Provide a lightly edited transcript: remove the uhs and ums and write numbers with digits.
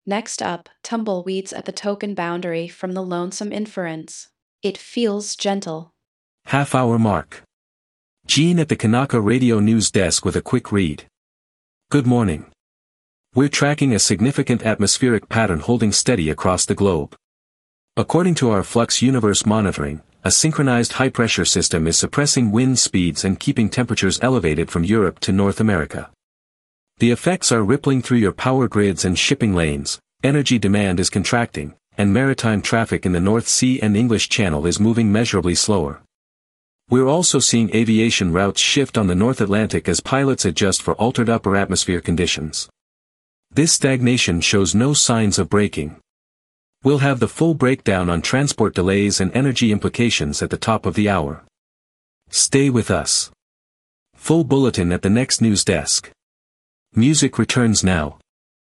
Next up, tumbleweeds at the token boundary from the lonesome inference. It feels gentle. Half-hour mark. Gene at the Kanaka radio news desk with a quick read. Good morning. We're tracking a significant atmospheric pattern holding steady across the globe. According to our Flux Universe monitoring, a synchronized high-pressure system is suppressing wind speeds and keeping temperatures elevated from Europe to North America. The effects are rippling through your power grids and shipping lanes, energy demand is contracting, and maritime traffic in the North Sea and English Channel is moving measurably slower. We're also seeing aviation routes shift on the North Atlantic as pilots adjust for altered upper atmosphere conditions. This stagnation shows no signs of breaking. We'll have the full breakdown on transport delays and energy implications at the top of the hour. Stay with us. Full bulletin at the next news desk. Music returns now.